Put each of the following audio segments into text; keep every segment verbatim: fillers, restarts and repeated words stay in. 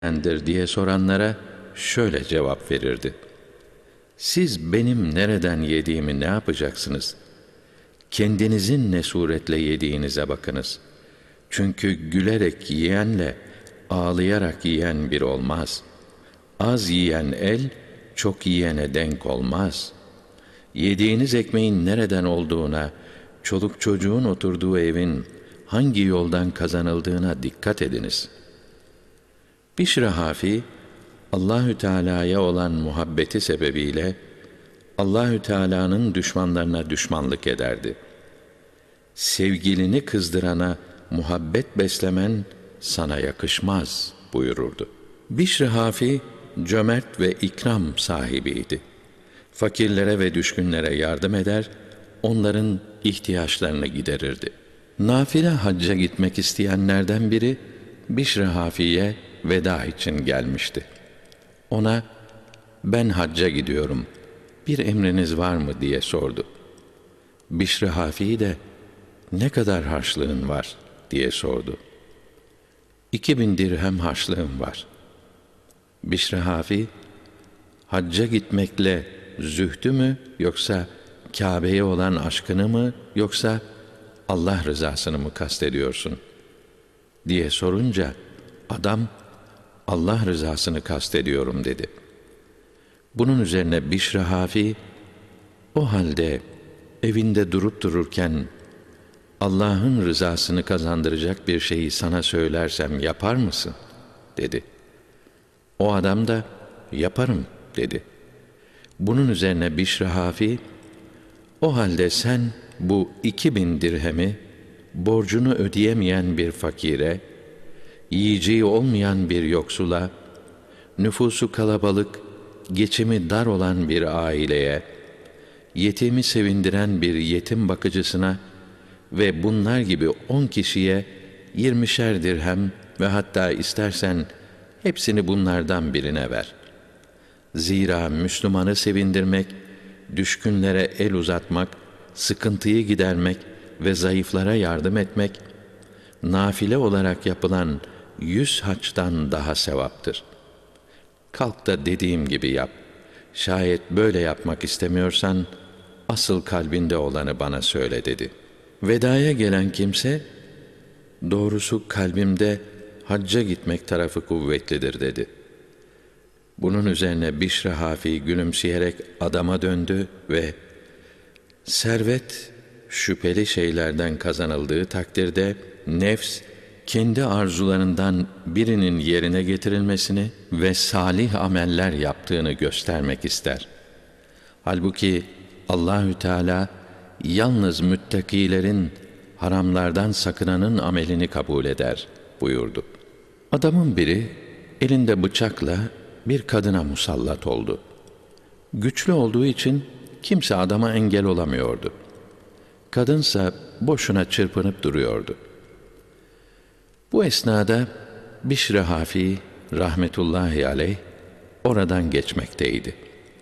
neredendir diye soranlara şöyle cevap verirdi: Siz benim nereden yediğimi ne yapacaksınız? Kendinizin ne suretle yediğinize bakınız. Çünkü gülerek yiyenle ağlayarak yiyen bir olmaz. Az yiyen el, çok yiyene denk olmaz. Yediğiniz ekmeğin nereden olduğuna, çoluk çocuğun oturduğu evin hangi yoldan kazanıldığına dikkat ediniz. Bişr Hafi, Allahü Teala'ya olan muhabbeti sebebiyle Allahü Teala'nın düşmanlarına düşmanlık ederdi. Sevgilini kızdırana muhabbet beslemen sana yakışmaz buyururdu. Bişr Hafi cömert ve ikram sahibiydi. Fakirlere ve düşkünlere yardım eder, onların ihtiyaçlarını giderirdi. Nafile hacca gitmek isteyenlerden biri Bişr Hafi'ye veda için gelmişti. Ona, ben hacca gidiyorum, bir emriniz var mı diye sordu. Bişr Hafi de, ne kadar harçlığın var diye sordu. İki bin dirhem harçlığım var. Bişr Hafi, hacca gitmekle zühdü mü yoksa Kâbe'ye olan aşkını mı yoksa Allah rızasını mı kastediyorsun diye sorunca adam Allah rızasını kastediyorum dedi. Bunun üzerine Bişr Hafi, o halde evinde durup dururken Allah'ın rızasını kazandıracak bir şeyi sana söylersem yapar mısın dedi. O adam da yaparım dedi. Bunun üzerine Bişr Hafi, o halde sen bu iki bin dirhemi borcunu ödeyemeyen bir fakire, yiyeceği olmayan bir yoksula, nüfusu kalabalık, geçimi dar olan bir aileye, yetimi sevindiren bir yetim bakıcısına ve bunlar gibi on kişiye yirmişer dirhem ve hatta istersen hepsini bunlardan birine ver. Zira Müslümanı sevindirmek, düşkünlere el uzatmak, sıkıntıyı gidermek ve zayıflara yardım etmek, nafile olarak yapılan yüz haçtan daha sevaptır. Kalk da dediğim gibi yap. Şayet böyle yapmak istemiyorsan, asıl kalbinde olanı bana söyle dedi. Vedaya gelen kimse, doğrusu kalbimde hacca gitmek tarafı kuvvetlidir dedi. Bunun üzerine Bişr Hafi gülümseyerek adama döndü ve servet şüpheli şeylerden kazanıldığı takdirde nefs kendi arzularından birinin yerine getirilmesini ve salih ameller yaptığını göstermek ister. Halbuki Allahü Teala yalnız müttakilerin, haramlardan sakınanın amelini kabul eder buyurdu. Adamın biri elinde bıçakla bir kadına musallat oldu. Güçlü olduğu için kimse adama engel olamıyordu. Kadınsa boşuna çırpınıp duruyordu. Bu esnada Bişr Hafi rahmetullahi aleyh oradan geçmekteydi.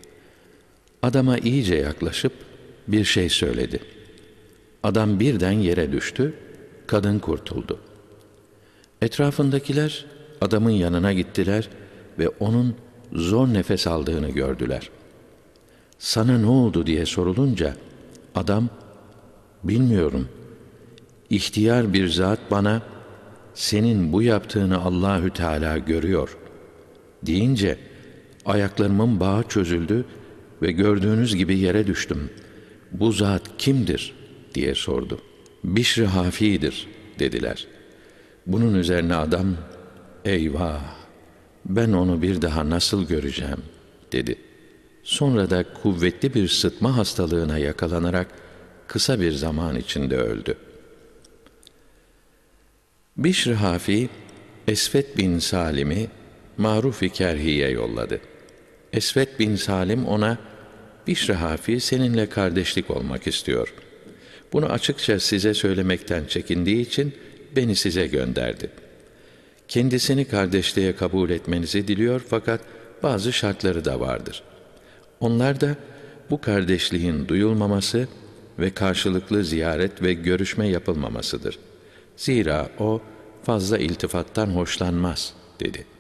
Adama iyice yaklaşıp bir şey söyledi. Adam birden yere düştü, kadın kurtuldu. Etrafındakiler adamın yanına gittiler ve onun zor nefes aldığını gördüler. Sana ne oldu diye sorulunca adam, bilmiyorum. İhtiyar bir zat bana, senin bu yaptığını Allahü Teala görüyor deyince ayaklarımın bağı çözüldü ve gördüğünüz gibi yere düştüm. Bu zat kimdir diye sordu. Bişr Hafi'dir dediler. Bunun üzerine adam, eyvah, ben onu bir daha nasıl göreceğim dedi. Sonra da kuvvetli bir sıtma hastalığına yakalanarak kısa bir zaman içinde öldü. Bişr Hafi, Esvet bin Salim'i Maruf-i Kerhi'ye yolladı. Esvet bin Salim ona, Bişr Hafi seninle kardeşlik olmak istiyor. Bunu açıkça size söylemekten çekindiği için beni size gönderdi. Kendisini kardeşliğe kabul etmenizi diliyor fakat bazı şartları da vardır. Onlar da bu kardeşliğin duyulmaması ve karşılıklı ziyaret ve görüşme yapılmamasıdır. Zira o fazla iltifattan hoşlanmaz dedi.